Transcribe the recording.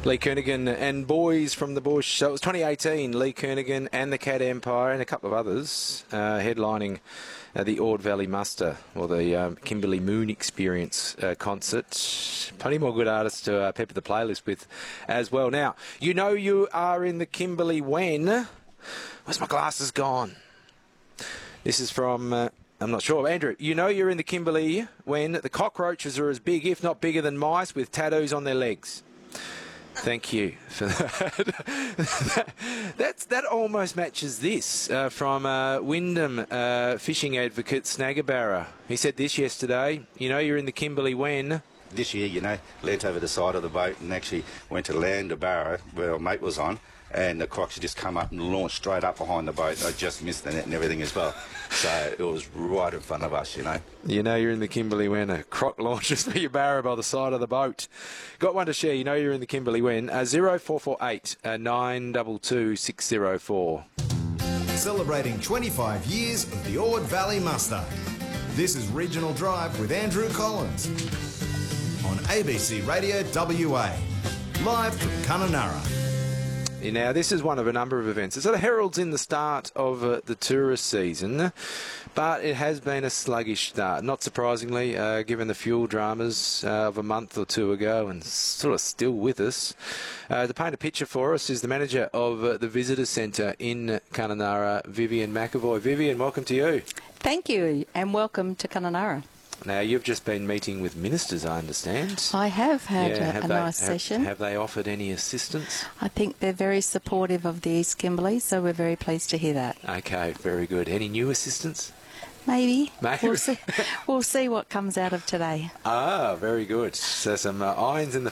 Lee Kernaghan and boys from the bush. So it was 2018, Lee Kernaghan and the Cat Empire and a couple of others headlining the Ord Valley Muster, or the Kimberley Moon Experience concert. Plenty more good artists to pepper the playlist with as well. Now, you know you are in the Kimberley when... Where's my glasses gone? This is from... I'm not sure. Andrew, you know you're in the Kimberley when the cockroaches are as big, if not bigger than mice, with tattoos on their legs. Thank you for that. That almost matches this from Wyndham fishing advocate Snaggabarra. He said this yesterday. You know you're in the Kimberley when... This year, leant over the side of the boat and actually went to land a barra where our mate was on, and the crocs had just come up and launched straight up behind the boat. I just missed the net and everything as well. So it was right in front of us, You know you're in the Kimberley when a croc launches for your barra by the side of the boat. Got one to share. You know you're in the Kimberley when 0448 922 604. Celebrating 25 years of the Ord Valley Muster. This is Regional Drive with Andrew Collins on ABC Radio WA, live from Kununurra. Now, this is one of a number of events. So the heralds in the start of the tourist season, but it has been a sluggish start. Not surprisingly, given the fuel dramas of a month or two ago, and sort of still with us. To paint a picture for us is the manager of the Visitor Centre in Kununurra, Vivian McAvoy. Vivian, welcome to you. Thank you, and welcome to Kununurra. Now, you've just been meeting with ministers, I understand. I have had a nice session. Have they offered any assistance? I think they're very supportive of the East Kimberley, so we're very pleased to hear that. Okay, very good. Any new assistance? Maybe. Maybe. We'll see what comes out of today. Ah, very good. So some irons in the